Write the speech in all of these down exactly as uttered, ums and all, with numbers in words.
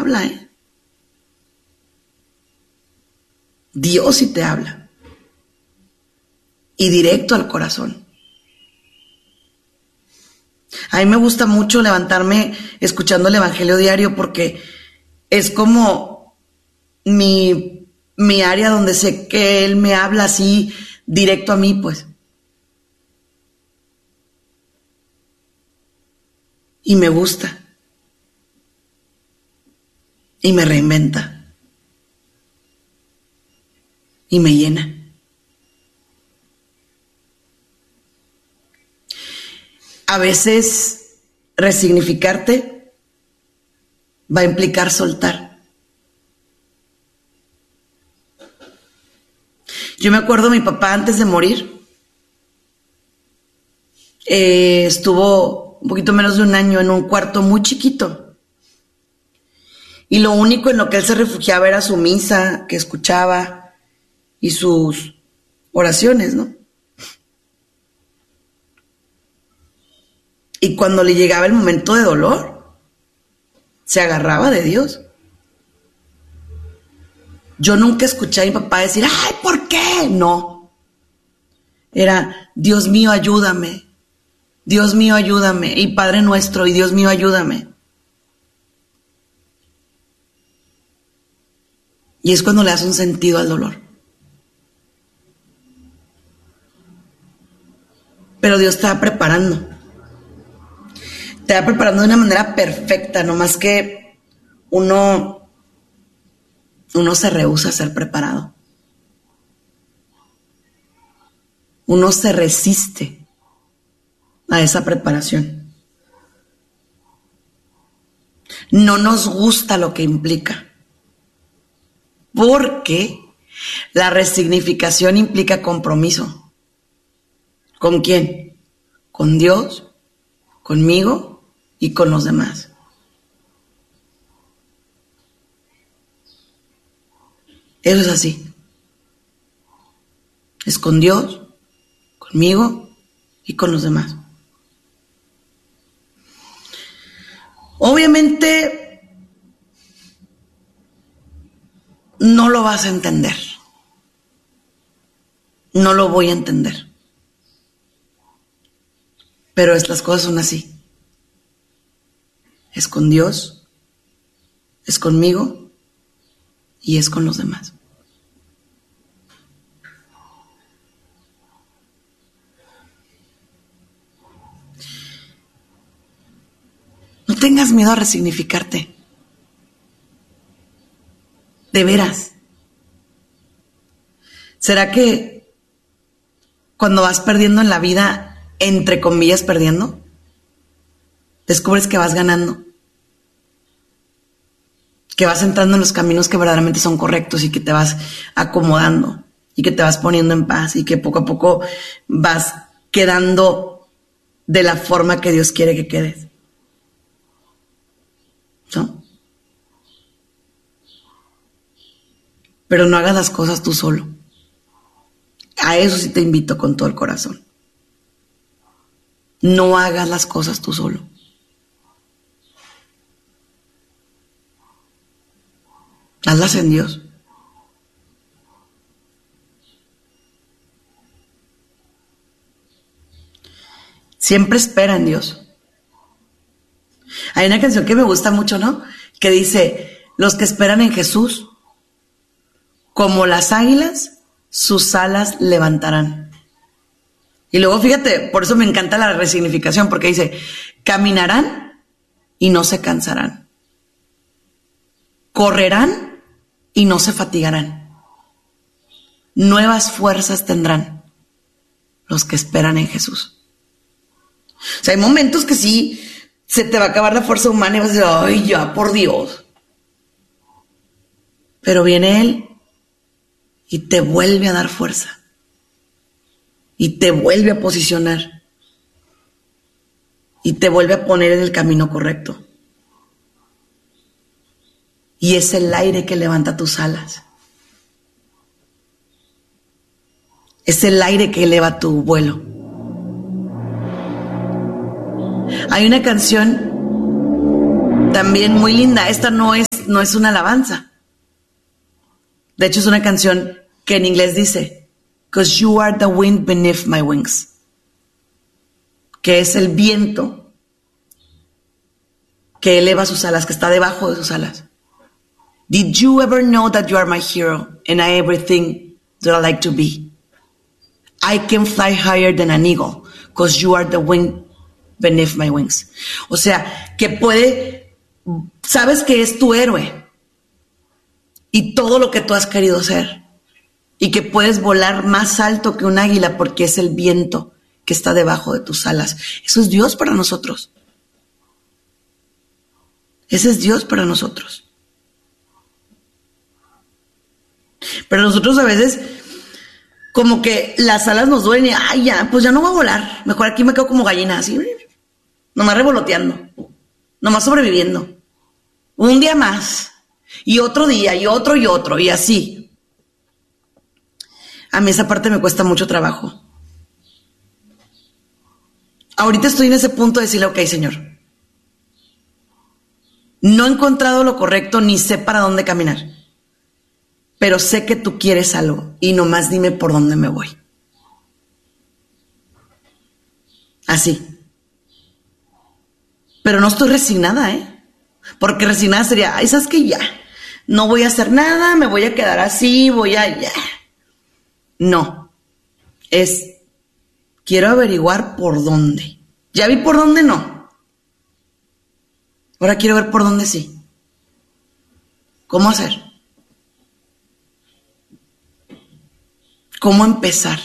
habla, ¿eh? Dios sí te habla. Y directo al corazón. A mí me gusta mucho levantarme escuchando el Evangelio diario porque es como mi, mi área donde sé que Él me habla así directo a mí, pues. Y me gusta. Y me reinventa. Y me llena. A veces resignificarte va a implicar soltar. Yo me acuerdo mi papá antes de morir, eh, estuvo un poquito menos de un año en un cuarto muy chiquito. Y lo único en lo que él se refugiaba era su misa que escuchaba y sus oraciones, ¿no? Y cuando le llegaba el momento de dolor, se agarraba de Dios. Yo nunca escuché a mi papá decir, ¡ay, ¿por qué? No. Era, Dios mío, ayúdame. Dios mío, ayúdame. Y Padre nuestro, y Dios mío, ayúdame. Y es cuando le das un sentido al dolor. Pero Dios te va preparando. Te va preparando de una manera perfecta, no más que uno, uno se rehúsa a ser preparado. Uno se resiste a esa preparación. No nos gusta lo que implica. Porque la resignificación implica compromiso. ¿Con quién? Con Dios, conmigo y con los demás. Eso es así. Es con Dios, conmigo y con los demás. Obviamente no lo vas a entender. No lo voy a entender. Pero estas cosas son así. Es con Dios, es conmigo y es con los demás. No tengas miedo a resignificarte. De veras. ¿Será que cuando vas perdiendo en la vida, entre comillas perdiendo, descubres que vas ganando? Que vas entrando en los caminos que verdaderamente son correctos y que te vas acomodando y que te vas poniendo en paz y que poco a poco vas quedando de la forma que Dios quiere que quedes. ¿No? Pero no hagas las cosas tú solo. A eso sí te invito con todo el corazón. No hagas las cosas tú solo. Hazlas en Dios. Siempre espera en Dios. Hay una canción que me gusta mucho, ¿no? Que dice, los que esperan en Jesús, como las águilas, sus alas levantarán. Y luego fíjate, por eso me encanta la resignificación, porque dice, caminarán y no se cansarán. Correrán y no se fatigarán. Nuevas fuerzas tendrán los que esperan en Jesús. O sea, hay momentos que sí se te va a acabar la fuerza humana y vas a decir, ay, ya, por Dios. Pero viene Él y te vuelve a dar fuerza. Y te vuelve a posicionar. Y te vuelve a poner en el camino correcto. Y es el aire que levanta tus alas. Es el aire que eleva tu vuelo. Hay una canción también muy linda. Esta no es no es una alabanza. De hecho, es una canción que en inglés dice, "'Cause you are the wind beneath my wings", que es el viento que eleva sus alas, que está debajo de sus alas. Did you ever know that you are my hero and I everything that I like to be? I can fly higher than an eagle, cause you are the wind beneath my wings. O sea, que puede, sabes que es tu héroe y todo lo que tú has querido ser, y que puedes volar más alto que un águila porque es el viento que está debajo de tus alas. Eso es Dios para nosotros. Ese es Dios para nosotros. Pero nosotros a veces como que las alas nos duelen y, ay, ya, pues ya no voy a volar. Mejor aquí me quedo como gallina, así, nomás revoloteando, nomás sobreviviendo. Un día más, y otro día, y otro, y otro, y así. A mí esa parte me cuesta mucho trabajo. Ahorita estoy en ese punto de decirle, ok, Señor, no he encontrado lo correcto, ni sé para dónde caminar, pero sé que tú quieres algo y nomás dime por dónde me voy. Así. Pero no estoy resignada, ¿eh? Porque resignada sería, ay, ¿sabes qué? Ya, no voy a hacer nada, me voy a quedar así, voy a... ya. No. Es, quiero averiguar por dónde. Ya vi por dónde no. Ahora quiero ver por dónde sí. ¿Cómo hacer? ¿Cómo empezar?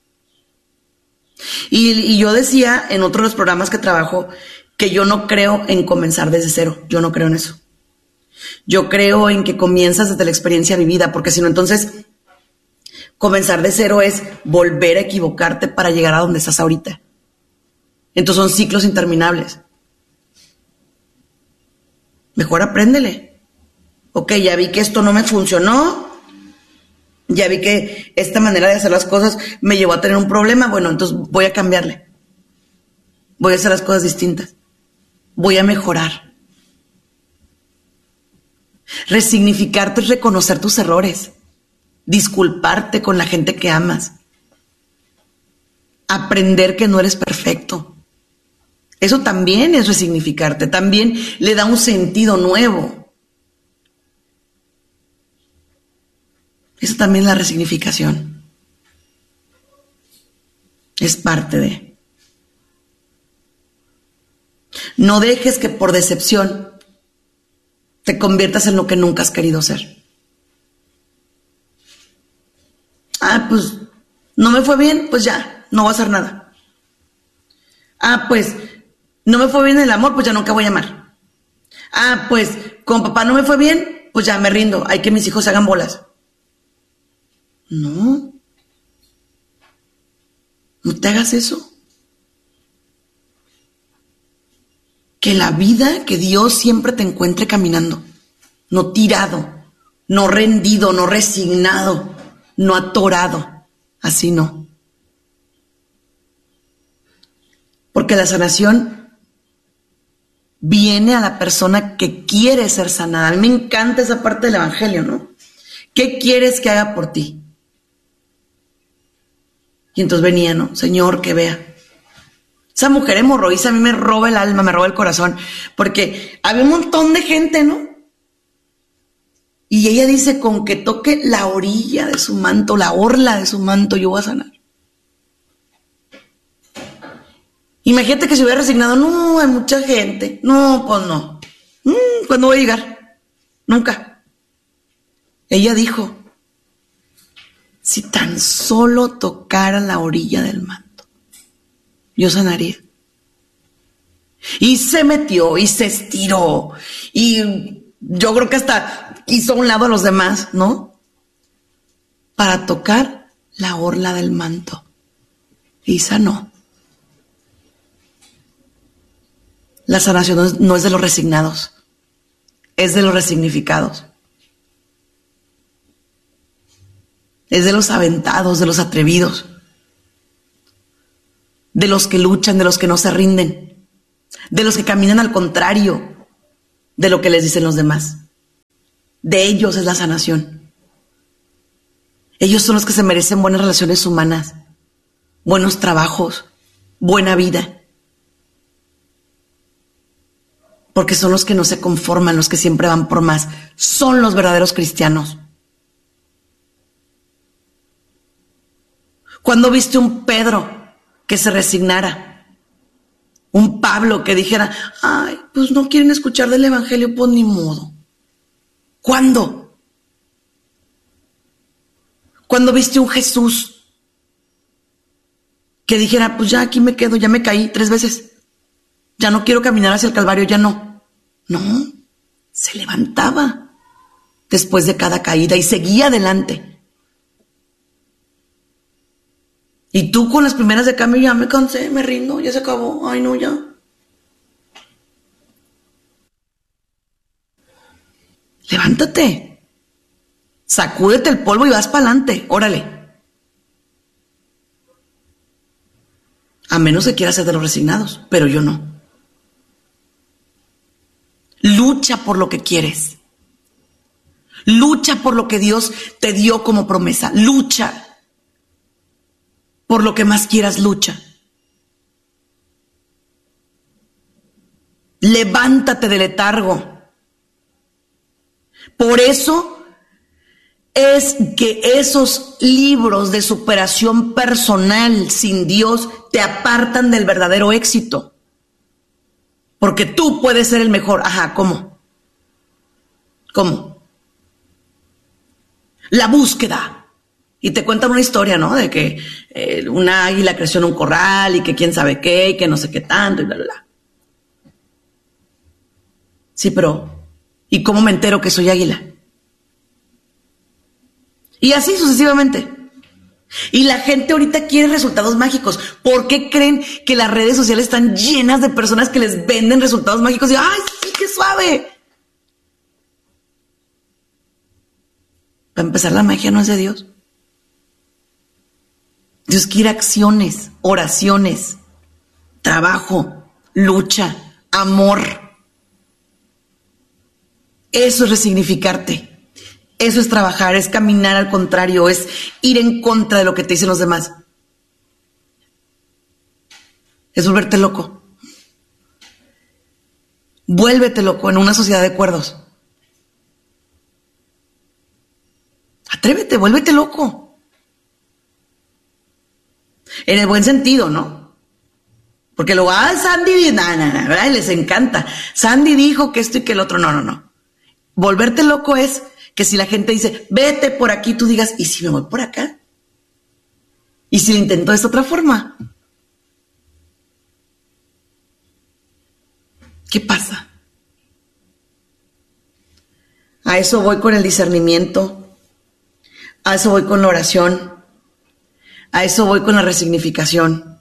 Y, y yo decía en otro de los programas que trabajo que yo no creo en comenzar desde cero. Yo no creo en eso. Yo creo en que comienzas desde la experiencia vivida, porque si no, entonces comenzar de cero es volver a equivocarte para llegar a donde estás ahorita. Entonces son ciclos interminables. Mejor apréndele. Ok, ya vi que esto no me funcionó. Ya vi que esta manera de hacer las cosas me llevó a tener un problema. Bueno, entonces voy a cambiarle. Voy a hacer las cosas distintas. Voy a mejorar. Resignificarte es reconocer tus errores. Disculparte con la gente que amas. Aprender que no eres perfecto. Eso también es resignificarte. También le da un sentido nuevo. Eso también es la resignificación. Es parte de. No dejes que por decepción te conviertas en lo que nunca has querido ser. Ah, pues no me fue bien, pues ya, no voy a hacer nada. Ah, pues no me fue bien el amor, pues ya nunca voy a amar. Ah, pues con papá no me fue bien, pues ya me rindo. Hay que mis hijos se hagan bolas. No. No te hagas eso. Que la vida, que Dios siempre te encuentre caminando. No tirado, no rendido, no resignado, no atorado. Así no. Porque la sanación viene a la persona que quiere ser sanada. A mí me encanta esa parte del evangelio, ¿no? ¿Qué quieres que haga por ti? Y entonces venía, ¿no? Señor, que vea. Esa mujer hemorroísa a mí me roba el alma, me roba el corazón, porque había un montón de gente, ¿no? Y ella dice, con que toque la orilla de su manto, la orla de su manto, yo voy a sanar. Imagínate que se hubiera resignado, no, hay mucha gente. No, pues no. Mm, ¿Cuándo voy a llegar? Nunca. Ella dijo, si tan solo tocara la orilla del manto, yo sanaría. Y se metió y se estiró. Y yo creo que hasta hizo a un lado a los demás, ¿no? Para tocar la orla del manto. Y sanó. La sanación no es de los resignados, es de los resignificados. Es de los aventados, de los atrevidos, de los que luchan, de los que no se rinden, de los que caminan al contrario de lo que les dicen los demás. De ellos es la sanación. Ellos son los que se merecen buenas relaciones humanas, buenos trabajos, buena vida. Porque son los que no se conforman, los que siempre van por más. Son los verdaderos cristianos. ¿Cuándo viste un Pedro que se resignara? Un Pablo que dijera, ay, pues no quieren escuchar del evangelio, pues ni modo. ¿Cuándo? ¿Cuándo viste un Jesús que dijera, pues ya aquí me quedo, ya me caí tres veces? Ya no quiero caminar hacia el Calvario, ya no. No, se levantaba después de cada caída y seguía adelante. Y tú con las primeras de cambio, ya me cansé, me rindo, ya se acabó, ay no, ya. Levántate, sacúdete el polvo y vas para adelante, órale. A menos que quieras ser de los resignados, pero yo no. Lucha por lo que quieres. Lucha por lo que Dios te dio como promesa. Lucha por lo que más quieras, lucha. Levántate del letargo. Por eso es que esos libros de superación personal sin Dios te apartan del verdadero éxito. Porque tú puedes ser el mejor. Ajá, ¿cómo? ¿Cómo? La búsqueda. Y te cuentan una historia, ¿no? De que eh, una águila creció en un corral y que quién sabe qué y que no sé qué tanto y bla, bla, bla. Sí, pero ¿y cómo me entero que soy águila? Y así sucesivamente. Y la gente ahorita quiere resultados mágicos. ¿Por qué creen que las redes sociales están llenas de personas que les venden resultados mágicos? Y ¡ay, sí, qué suave! Para empezar, la magia no es de Dios. Dios quiere acciones, oraciones, trabajo, lucha, amor. Eso es resignificarte. Eso es trabajar, es caminar al contrario, es ir en contra de lo que te dicen los demás. Es volverte loco. Vuélvete loco en una sociedad de cuerdos. Atrévete, vuélvete loco. En el buen sentido, ¿no? Porque luego, ah, Sandy, na, na, na, ¿verdad? Les encanta. Sandy dijo que esto y que el otro. No, no, no. Volverte loco es que si la gente dice, vete por aquí, tú digas, ¿y si me voy por acá? ¿Y si lo intento de esta otra forma? ¿Qué pasa? A eso voy con el discernimiento, a eso voy con la oración, a eso voy con la resignificación.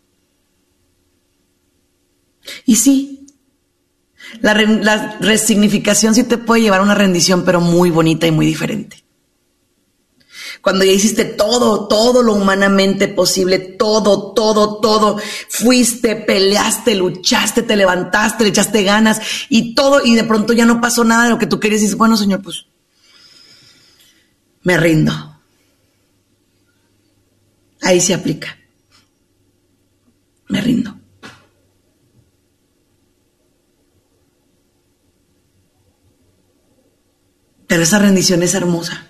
Y sí, La, re, la resignificación sí te puede llevar a una rendición, pero muy bonita y muy diferente. Cuando ya hiciste todo, todo lo humanamente posible, todo, todo, todo, fuiste, peleaste, luchaste, te levantaste, le echaste ganas y todo, y de pronto ya no pasó nada de lo que tú querías y dices, bueno, Señor, pues me rindo. Ahí se aplica. Me rindo. Pero esa rendición es hermosa,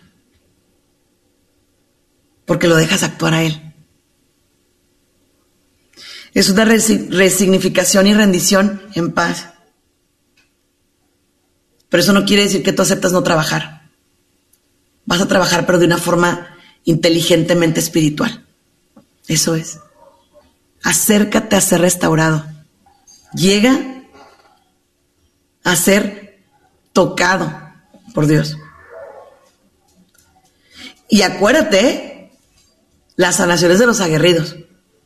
porque lo dejas actuar a Él. Es una resignificación y rendición en paz. Pero eso no quiere decir que tú aceptas no trabajar. Vas a trabajar, pero de una forma inteligentemente espiritual. Eso es. Acércate a ser restaurado. Llega a ser tocado por Dios. Y acuérdate, las sanaciones de los aguerridos.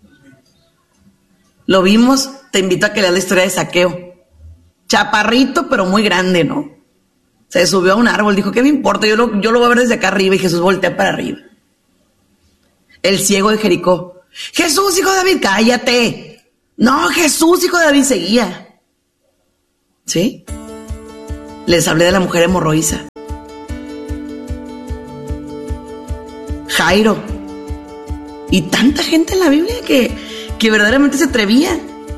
Lo vimos, te invito a que leas la historia de Zaqueo. Chaparrito, pero muy grande, ¿no? Se subió a un árbol, dijo, ¿qué me importa? Yo lo, yo lo voy a ver desde acá arriba, y Jesús voltea para arriba. El ciego de Jericó. Jesús, hijo de David, cállate. No, Jesús, hijo de David, seguía. ¿Sí? Les hablé de la mujer hemorroísa. Jairo y tanta gente en la Biblia que, que verdaderamente se atrevía.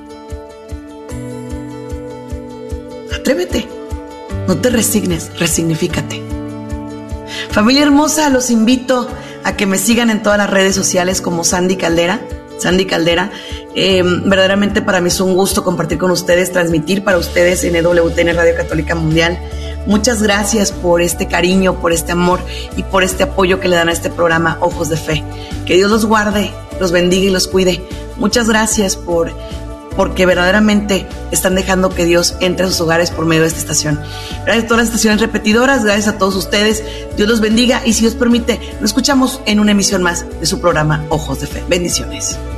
Atrévete, no te resignes, resignifícate. Familia hermosa, los invito a que me sigan en todas las redes sociales como Sandy Caldera. Sandy Caldera, eh, verdaderamente para mí es un gusto compartir con ustedes, transmitir para ustedes en E W T N Radio Católica Mundial. Muchas gracias por este cariño, por este amor y por este apoyo que le dan a este programa Ojos de Fe. Que Dios los guarde, los bendiga y los cuide. Muchas gracias por porque verdaderamente están dejando que Dios entre a sus hogares por medio de esta estación. Gracias a todas las estaciones repetidoras, gracias a todos ustedes. Dios los bendiga y si Dios permite, nos escuchamos en una emisión más de su programa Ojos de Fe. Bendiciones.